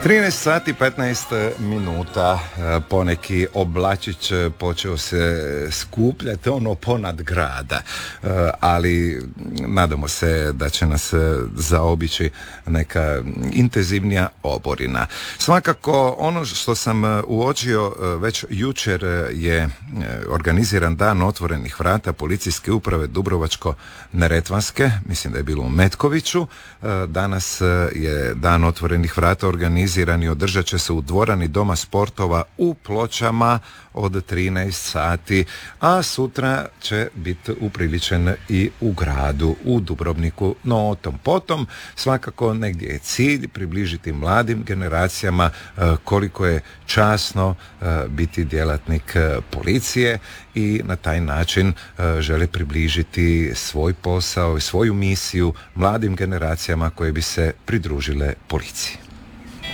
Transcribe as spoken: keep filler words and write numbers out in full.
trinaest sati petnaest minuta, poneki oblačić počeo se skupljati ono ponad grada, ali nadamo se da će nas zaobići neka intenzivnija oborina. Svakako ono što sam uočio već jučer je organiziran dan otvorenih vrata Policijske uprave Dubrovačko-neretvanske, mislim da je bilo u Metkoviću. Danas je dan otvorenih vrata organiziran i održat će se u dvorani Doma sportova u Pločama od trinaest sati, a sutra će biti upriličen i u gradu, u Dubrovniku. No o tom potom, svakako negdje je cilj približiti mladim generacijama koliko je časno biti djelatnik policije i na taj način žele približiti svoj posao i svoju misiju mladim generacijama koje bi se pridružile policiji.